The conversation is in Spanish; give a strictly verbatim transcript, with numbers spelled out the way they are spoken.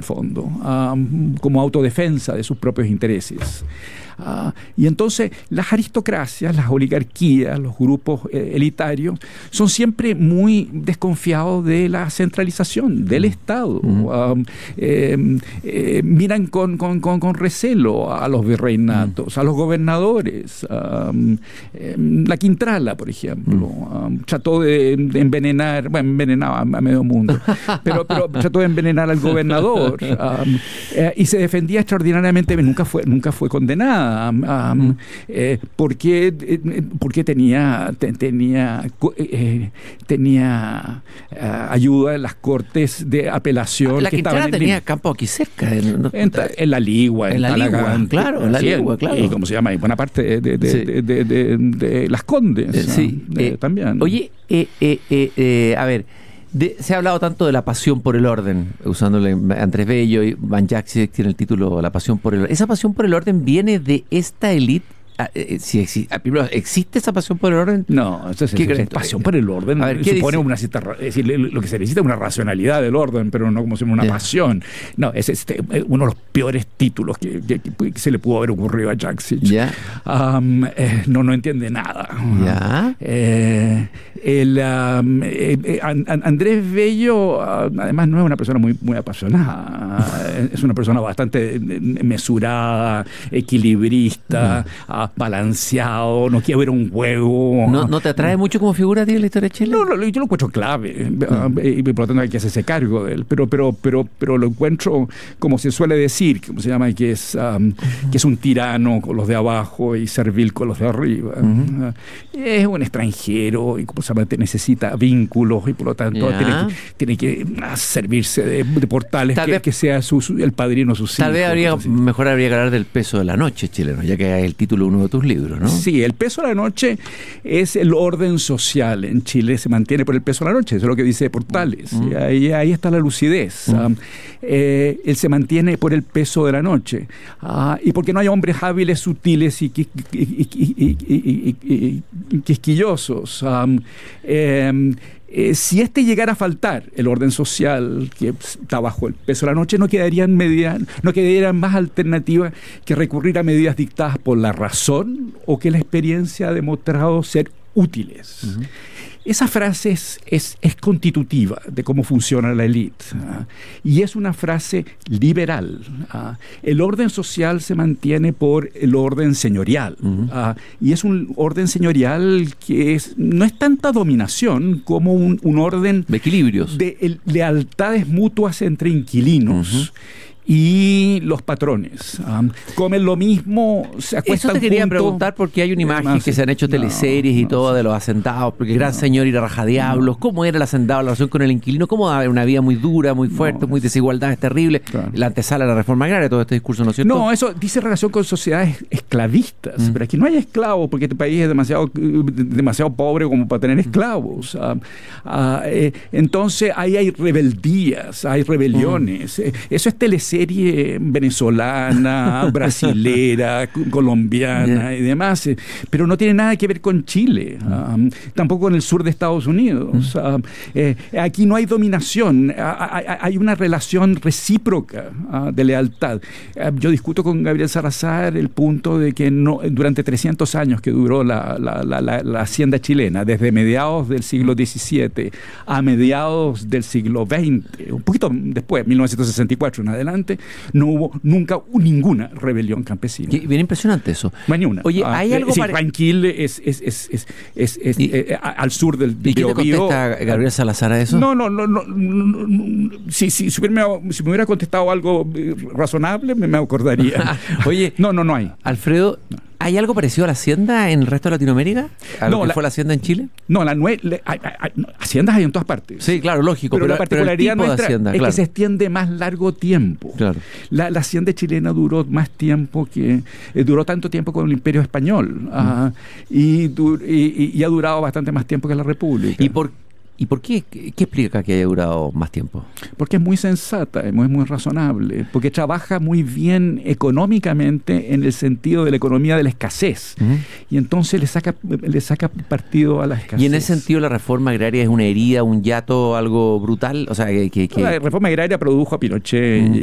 fondo, um, como autodefensa de sus propios intereses. Uh, y entonces las aristocracias, las oligarquías, los grupos eh, elitarios son siempre muy desconfiados de la centralización del mm. Estado. Mm. Um, eh, eh, miran con, con, con, con recelo a los virreinatos, mm. a los gobernadores. Um, eh, la Quintrala, por ejemplo, mm. um, trató de, de envenenar, bueno, envenenaba a medio mundo, pero, pero trató de envenenar al gobernador um, eh, y se defendía extraordinariamente, nunca fue, nunca fue condenada. Um, um, eh, porque, eh, porque tenía te, tenía eh, tenía uh, ayuda en las cortes de apelación. La que Quintrala estaban tenía en, campo aquí cerca. ¿No? En, en La Ligua, en, en La Ligua, claro, en La Ligua, claro. Y como se llama, y buena parte de, de, de, sí. de, de, de, de Las Condes. Eh, sí, eh, eh, también. Oye, eh, eh, eh, eh, a ver. De, se ha hablado tanto de la pasión por el orden, usándole Andrés Bello y Van Jackson tiene el título La pasión por el orden. ¿Esa pasión por el orden viene de esta élite? Eh, si exi- primero, ¿existe esa pasión por el orden? No, eso es, ¿Qué es, es pasión por el orden. A ver, ¿qué supone dice? una cierta, es decir, lo que se necesita es una racionalidad del orden, pero no como si fuera una yeah. pasión. No, es este, uno de los peores títulos que, que, que se le pudo haber ocurrido a Jackson. Yeah. Um, eh, no, no entiende nada. Yeah. Eh, el, um, eh, eh, Andrés Bello, uh, además, no es una persona muy, muy apasionada. Es una persona bastante mesurada, equilibrista, uh, uh, balanceada. No quiero ver un juego. ¿No, ¿No te atrae mucho como figura a ti la historia de Chile? No, no, yo lo encuentro clave, mm. y por lo tanto hay que hacerse cargo de él, pero, pero, pero, pero lo encuentro, como se suele decir, como se llama, que es, um, uh-huh. que es un tirano con los de abajo y servil con los de arriba. Uh-huh. Uh, es un extranjero y como se llama, necesita vínculos y por lo tanto yeah. tiene, que, tiene que servirse de, de portales que, que sea su, su, el padrino de sus hijos. Tal vez habría, mejor habría que hablar del peso de la noche chileno, ya que es el título de uno de tus libros, ¿no? Sí, el peso de la noche es el orden social. En Chile se mantiene por el peso de la noche, eso es lo que dice Portales. Mm. Y ahí, ahí está la lucidez. Mm. Um, eh, él se mantiene por el peso de la noche. Uh, y porque no hay hombres hábiles, sutiles y, y, y, y, y, y, y quisquillosos. Um, eh, Eh, si este llegara a faltar, el orden social que está bajo el peso de la noche, no quedarían medidas, no quedarían más alternativas que recurrir a medidas dictadas por la razón o que la experiencia ha demostrado ser útiles. Uh-huh. Esa frase es, es, es constitutiva de cómo funciona la élite, ¿ah? Y es una frase liberal. ¿Ah? El orden social se mantiene por el orden señorial, uh-huh. ¿Ah? Y es un orden señorial que es, no es tanta dominación como un, un orden de equilibrios, de el, lealtades mutuas entre inquilinos. Uh-huh. Y los patrones um, comen lo mismo, se acuestan. Eso te quería juntos. Preguntar porque hay una imagen más, que se han hecho teleseries no, y no, todo no, de los hacendados, porque el gran no, señor y la rajadiablos, no. ¿Cómo era el hacendado, la relación con el inquilino? ¿Cómo era una vida muy dura, muy fuerte, no, muy desigualdades terribles? Claro. La antesala de la reforma agraria, todo este discurso, ¿no es cierto? No, eso dice relación con sociedades esclavistas, mm. pero aquí no hay esclavos porque este país es demasiado, demasiado pobre como para tener esclavos. Uh, uh, eh, entonces ahí hay rebeldías, hay rebeliones. Mm. Eh, eso es teleserie serie venezolana, brasilera, colombiana yeah. y demás, eh, pero no tiene nada que ver con Chile, um, tampoco con el sur de Estados Unidos. Mm. Uh, eh, aquí no hay dominación, hay, hay una relación recíproca uh, de lealtad. Uh, yo discuto con Gabriel Salazar el punto de que no, durante trescientos años que duró la, la, la, la, la hacienda chilena, desde mediados del siglo diecisiete a mediados del siglo veinte, un poquito después, mil novecientos sesenta y cuatro en adelante, no hubo nunca ninguna rebelión campesina. Y bien impresionante eso. No hay ni una. Oye, ah, hay algo sí, pare... Ranquil es, es, es, es, es, es ¿Y, eh, al sur del ¿Y qué te contesta Gabriel Salazar a eso? No, no, no, no, no, no si, si, si, hubiera, si me hubiera contestado algo razonable, me, me acordaría. Oye, no, no, no hay. Alfredo, no. ¿hay algo parecido a la hacienda en el resto de Latinoamérica? ¿A lo no, que la, fue la hacienda en Chile? No, la nue- le, hay, hay, hay, haciendas hay en todas partes. Sí, claro, lógico. Pero, pero la particularidad pero nuestra hacienda, es claro. que se extiende más largo tiempo. Claro. La, la hacienda chilena duró más tiempo que... Eh, duró tanto tiempo con el Imperio Español. Mm. Uh, y, du- y, y ha durado bastante más tiempo que la República. ¿Y por ¿Y por qué? ¿Qué explica que haya durado más tiempo? Porque es muy sensata, es muy, muy razonable, porque trabaja muy bien económicamente en el sentido de la economía de la escasez. Uh-huh. Y entonces le saca, le saca partido a la escasez. ¿Y en ese sentido la reforma agraria es una herida, un hiato, algo brutal? O sea, que, que, que... La reforma agraria produjo a Pinochet... Uh-huh.